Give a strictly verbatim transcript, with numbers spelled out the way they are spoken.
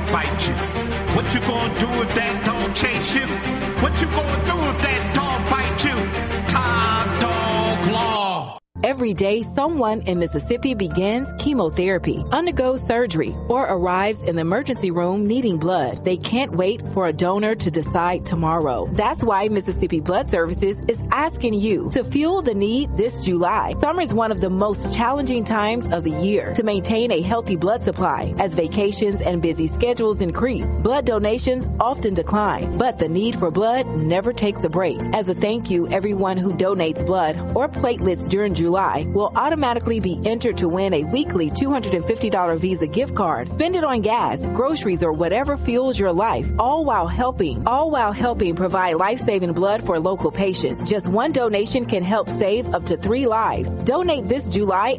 bite you? What you gonna do if that dog chase you? What you gonna do if that dog bite you? Top Dog Law. Every day, someone in Mississippi begins chemotherapy, undergoes surgery, or arrives in the emergency room needing blood. They can't wait for a donor to decide tomorrow. That's why Mississippi Blood Services is asking you to fuel the need this July. Summer is one of the most challenging times of the year to maintain a healthy blood supply. As vacations and busy schedules increase, blood donations often decline, but the need for blood never takes a break. As a thank you, everyone who donates blood or platelets during July will automatically be entered to win a weekly two hundred fifty dollars Visa gift card. Spend it on gas, groceries, or whatever fuels your life, all while helping, all while helping provide life-saving blood for local patients. Just one donation can help save up to three lives. Donate this July